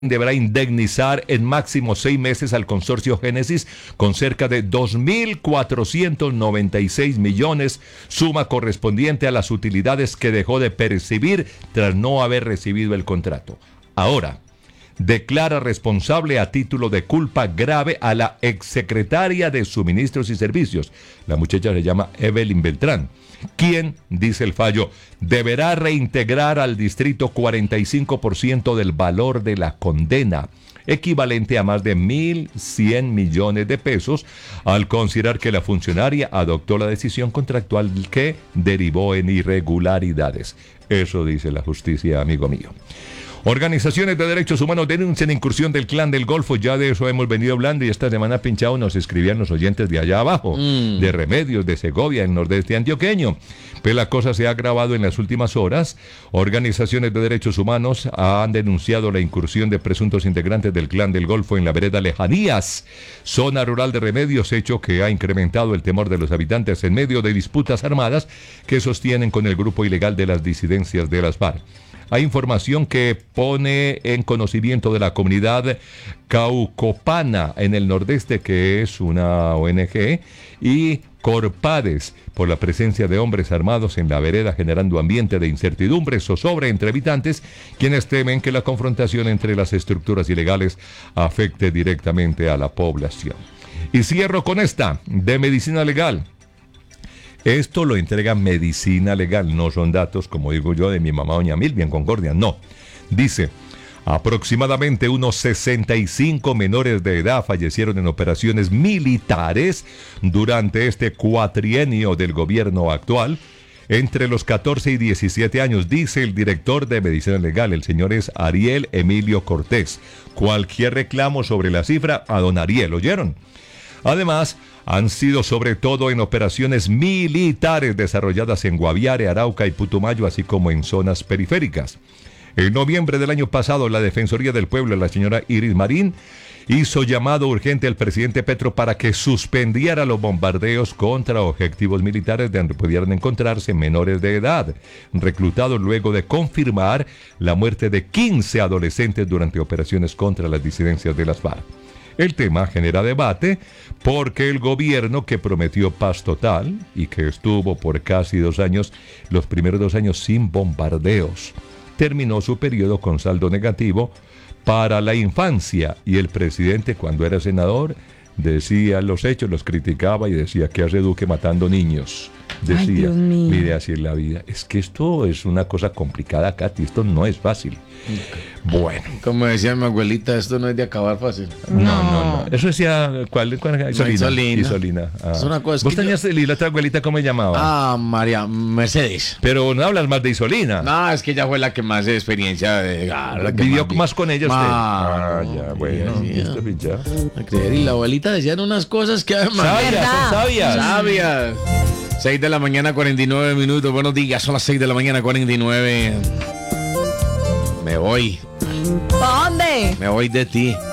deberá indemnizar en máximo 6 meses al consorcio Génesis con cerca de 2.496 millones, suma correspondiente a las utilidades que dejó de percibir tras no haber recibido el contrato. Ahora, declara responsable a título de culpa grave a la exsecretaria de Suministros y Servicios. La muchacha se llama Evelyn Beltrán, quien, dice el fallo, deberá reintegrar al distrito 45% del valor de la condena, equivalente a más de 1.100 millones de pesos, al considerar que la funcionaria adoptó la decisión contractual que derivó en irregularidades. Eso dice la justicia, amigo mío. Organizaciones de derechos humanos denuncian incursión del Clan del Golfo. Ya de eso hemos venido hablando y esta semana pinchado nos escribían los oyentes de allá abajo, de Remedios, de Segovia, el nordeste antioqueño. Pero la cosa se ha agravado en las últimas horas. Organizaciones de derechos humanos han denunciado la incursión de presuntos integrantes del Clan del Golfo en la vereda Lejanías, zona rural de Remedios, hecho que ha incrementado el temor de los habitantes en medio de disputas armadas que sostienen con el grupo ilegal de las disidencias de las FARC. Hay información que pone en conocimiento de la comunidad Caucopana en el nordeste, que es una ONG, y Corpades, por la presencia de hombres armados en la vereda, generando ambiente de incertidumbre, zozobra entre habitantes, quienes temen que la confrontación entre las estructuras ilegales afecte directamente a la población. Y cierro con esta, de medicina legal. Esto lo entrega Medicina Legal, no son datos, como digo yo, de mi mamá doña Milvia en Concordia, no. Dice, aproximadamente unos 65 menores de edad fallecieron en operaciones militares durante este cuatrienio del gobierno actual, entre los 14 y 17 años, dice el director de Medicina Legal, el señor es Ariel Emilio Cortés. Cualquier reclamo sobre la cifra, a don Ariel, ¿oyeron? Además, han sido sobre todo en operaciones militares desarrolladas en Guaviare, Arauca y Putumayo, así como en zonas periféricas. En noviembre del año pasado, la Defensoría del Pueblo, la señora Iris Marín, hizo llamado urgente al presidente Petro para que suspendiera los bombardeos contra objetivos militares donde pudieran encontrarse menores de edad, reclutados luego de confirmar la muerte de 15 adolescentes durante operaciones contra las disidencias de las FARC. El tema genera debate porque el gobierno que prometió paz total y que estuvo por casi 2 años, los primeros 2 años sin bombardeos, terminó su periodo con saldo negativo para la infancia, y el presidente, cuando era senador, decía los hechos, los criticaba y decía que hace Duque matando niños. Decía, mire, así es la vida. Es que esto es una cosa complicada, Katy, esto no es fácil. Bueno. Como decía mi abuelita, esto no es de acabar fácil. No. Eso decía, ¿cuál? Isolina. Es una cosa. ¿Vos tenías la otra abuelita, cómo se llamaba? María Mercedes. Pero no hablas más de Isolina. No, es que ella fue la que más experiencia vivió más con ella usted. Ya, bueno. Y la abuelita decían unas cosas que además sabias. 6 de la mañana, 49 minutos. Buenos días, son las 6 de la mañana, 49. Me voy. ¿Dónde? Me voy de ti.